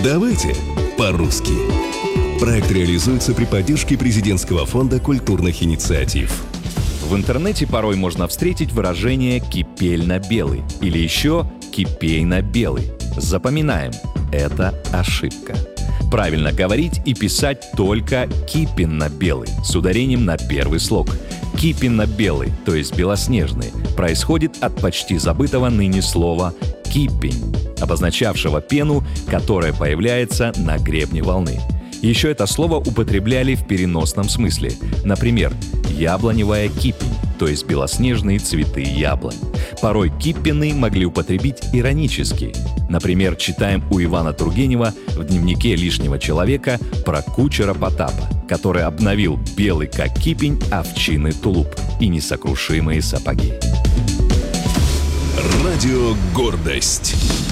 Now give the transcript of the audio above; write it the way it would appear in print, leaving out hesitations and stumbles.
Давайте по-русски. Проект реализуется при поддержке Президентского фонда культурных инициатив. В интернете порой можно встретить выражение «кипельно-белый» или еще «кипейно-белый». Запоминаем, это ошибка. Правильно говорить и писать только «кипенно-белый» с ударением на первый слог. Кипенно-белый, то есть белоснежный, происходит от почти забытого ныне слова «кипень», обозначавшего пену, которая появляется на гребне волны. Еще это слово употребляли в переносном смысле. Например, яблоневая кипень, то есть белоснежные цветы яблонь. Порой кипенный могли употребить иронически. Например, читаем у Ивана Тургенева в дневнике лишнего человека про кучера Потапа, который обновил белый как кипень овчинный тулуп и несокрушимые сапоги. Радио «Гордость».